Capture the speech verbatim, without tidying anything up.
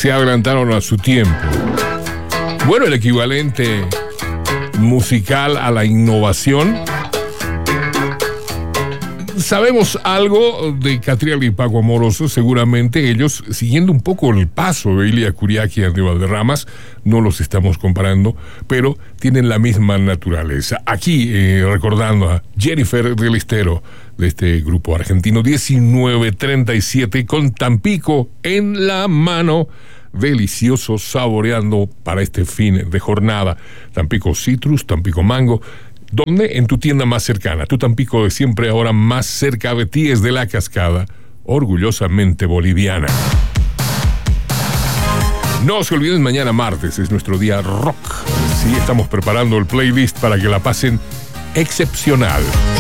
se adelantaron a su tiempo. Bueno, el equivalente musical a la innovación. Sabemos algo de Catriel y Paco Amoroso, seguramente ellos, siguiendo un poco el paso de Ilia Kuriaki y Andy Valderramas, no los estamos comparando, pero tienen la misma naturaleza. Aquí, eh, recordando a Jennifer del Estero, de este grupo argentino, diecinueve treinta y siete, con Tampico en la mano, delicioso, saboreando para este fin de jornada. Tampico Citrus, Tampico Mango. ¿Dónde? En tu tienda más cercana. Tu Tampico de siempre, ahora más cerca de ti, es de La Cascada, orgullosamente boliviana. No se olviden, mañana martes es nuestro día rock. Sí, estamos preparando el playlist para que la pasen excepcional.